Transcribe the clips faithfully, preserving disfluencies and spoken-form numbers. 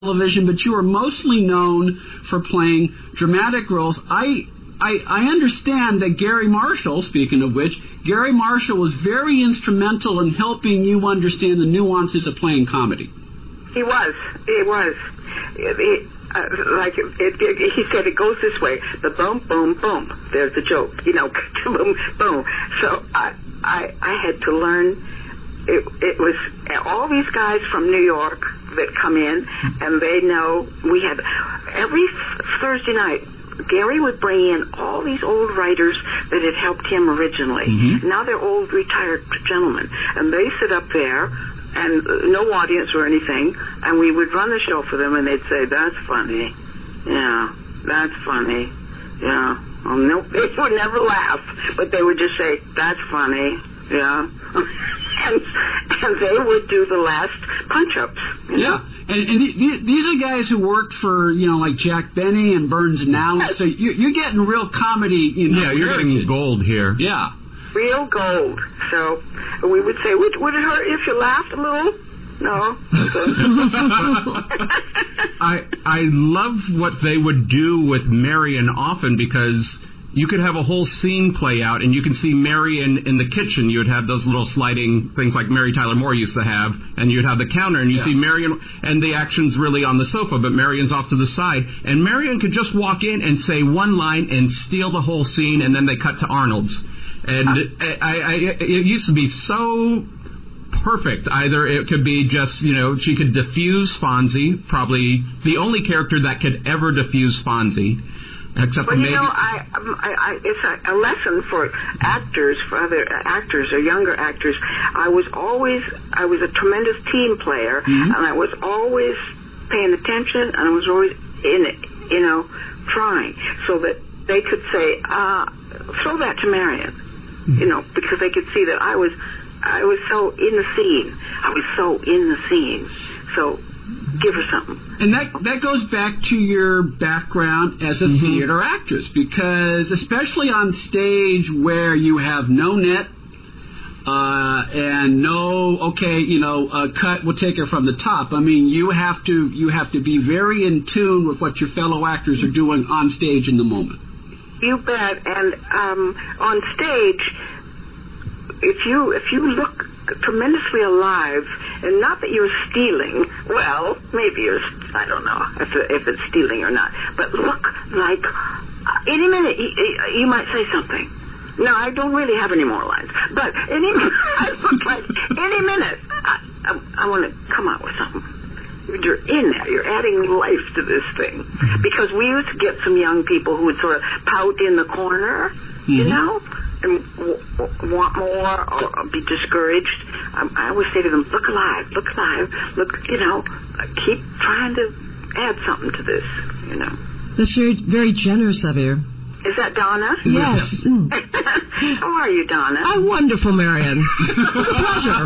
television, but you are mostly known for playing dramatic roles. I, I I understand that Gary Marshall, speaking of which, Gary Marshall was very instrumental in helping you understand the nuances of playing comedy. He was. He was. It, it, uh, like it, it, it, he said, it goes this way: the boom, boom, boom. There's the joke, you know, boom, boom. So I, I, I had to learn. It, it was all these guys from New York that come in, and they know we had every Thursday night. Gary would bring in all these old writers that had helped him originally. Mm-hmm. Now they're old retired gentlemen, and they sit up there, and no audience or anything, and we would run the show for them, and they'd say, "That's funny, yeah, that's funny, yeah." Well, no, they would never laugh, but they would just say, "That's funny, yeah." And, and they would do the last punch-ups. Yeah, and, and th- these are guys who worked for, you know, like Jack Benny and Burns and Allen. Yes. So you're, you're getting real comedy, you know. Yeah, you're heritage. getting gold here. Yeah. Real gold. So we would say, would, would it hurt if you laughed a little? No. I I love what they would do with Marion often, because you could have a whole scene play out, and you can see Marion in the kitchen. You would have those little sliding things like Mary Tyler Moore used to have, and you'd have the counter, and you yeah. see Marion, and the action's really on the sofa, but Marion's off to the side. And Marion could just walk in and say one line and steal the whole scene, and then they cut to Arnold's. And uh, I, I, it used to be so perfect. Either it could be just, you know, she could diffuse Fonzie, probably the only character that could ever diffuse Fonzie. Except well, for you maybe know, I, I, I, it's a, a lesson for actors, for other actors or younger actors. I was always, I was a tremendous team player, mm-hmm. and I was always paying attention, and I was always in it, you know, trying, so that they could say, uh, throw that to Marion, mm-hmm. you know, because they could see that I was, I was so in the scene. I was so in the scene. So give her something. And that that goes back to your background as a mm-hmm. theater actress, because especially on stage where you have no net uh, and no, okay, you know, uh, cut, we'll take it from the top. I mean, you have to you have to be very in tune with what your fellow actors are doing on stage in the moment. You bet. And um, on stage, if you if you look tremendously alive, and not that you're stealing, well, maybe you're, I don't know if, if it's stealing or not, but look like uh, any minute you, you might say something. No, I don't really have any more lines, but any I look like any minute I, I, I want to come out with something. You're in there. You're adding life to this thing. Because we used to get some young people who would sort of pout in the corner, mm-hmm. you know, and w- w- want more or be discouraged. Um, I always say to them, look alive, look alive, look, you know, keep trying to add something to this, you know. That's very, very generous of you. Is that Donna? Yes. Mm. How are you, Donna? I'm wonderful, Marion. Pleasure.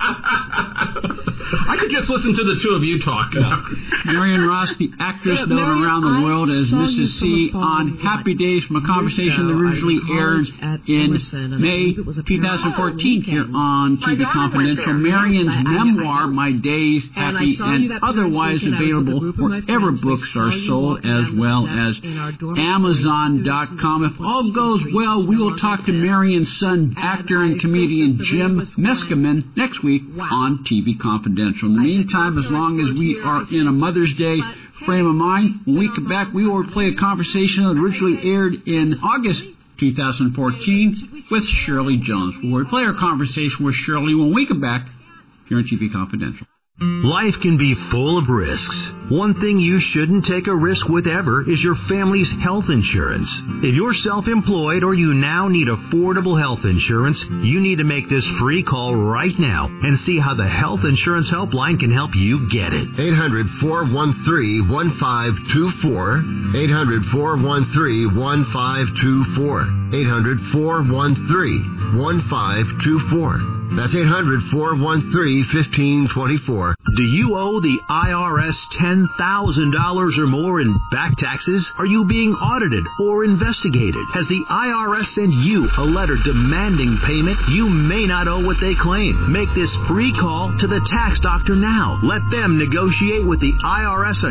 I could just listen to the two of you talk. Yeah. Marion Ross, the actress yeah, known Marion, around the I world as Missus C on Happy Days, from a conversation that originally aired in May twenty fourteen here on T V Confidential. Marion's memoir, My Days, Happy and Otherwise, available wherever books are sold, as well as Amazon dot com. If all goes well, we will talk to Marion's son, actor and comedian Jim Meskimen, next week on T V Confidential. In the meantime, as long as we are in a Mother's Day frame of mind, when we come back, we will play a conversation that originally aired in August twenty fourteen with Shirley Jones. We'll play our conversation with Shirley when we come back here on T V Confidential. Life can be full of risks. One thing you shouldn't take a risk with ever is your family's health insurance. If you're self-employed or you now need affordable health insurance, you need to make this free call right now and see how the Health Insurance Helpline can help you get it. eight hundred, four one three, one five two four. eight hundred, four one three, one five two four. eight hundred, four one three, one five two four. That's eight hundred, four one three, one five two four. Do you owe the I R S ten thousand dollars or more in back taxes? Are you being audited or investigated? Has the I R S sent you a letter demanding payment? You may not owe what they claim. Make this free call to the tax doctor now. Let them negotiate with the I R S